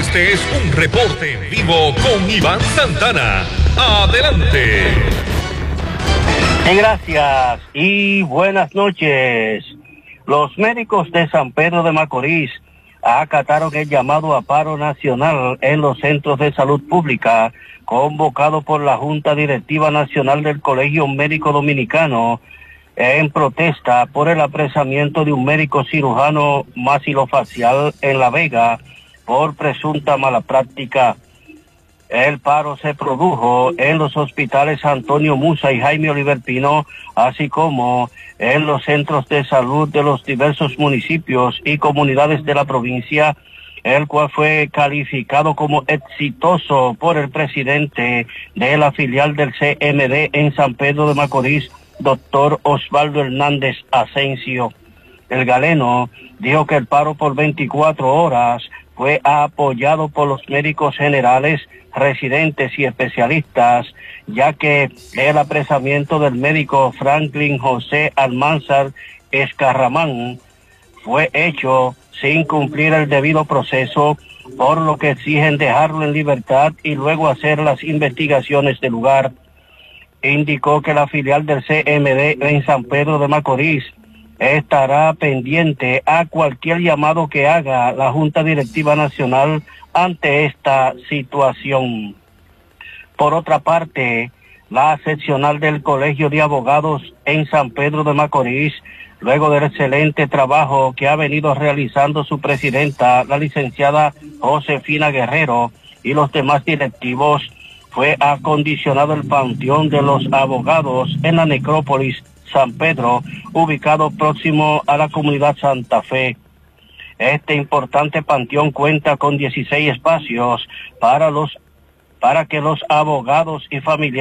Este es un reporte en vivo con Iván Santana. Adelante. Gracias y buenas noches. Los médicos de San Pedro de Macorís acataron el llamado a paro nacional en los centros de salud pública convocado por la Junta Directiva Nacional del Colegio Médico Dominicano en protesta por el apresamiento de un médico cirujano maxilofacial en La Vega por presunta mala práctica. El paro se produjo en los hospitales Antonio Musa y Jaime Oliver Pino, así como en los centros de salud de los diversos municipios y comunidades de la provincia, el cual fue calificado como exitoso por el presidente de la filial del CMD en San Pedro de Macorís, doctor Osvaldo Hernández Asensio. El galeno dijo que el paro por 24 horas fue apoyado por los médicos generales, residentes y especialistas, ya que el apresamiento del médico Franklin José Almanzar Escarramán fue hecho sin cumplir el debido proceso, por lo que exigen dejarlo en libertad y luego hacer las investigaciones del lugar. Indicó que la filial del CMD en San Pedro de Macorís estará pendiente a cualquier llamado que haga la Junta Directiva Nacional ante esta situación. Por otra parte, la seccional del Colegio de Abogados en San Pedro de Macorís, luego del excelente trabajo que ha venido realizando su presidenta, la licenciada Josefina Guerrero, y los demás directivos, fue acondicionado el Panteón de los Abogados en la necrópolis San Pedro, ubicado próximo a la comunidad Santa Fe. Este importante panteón cuenta con 16 espacios para que los abogados y familiares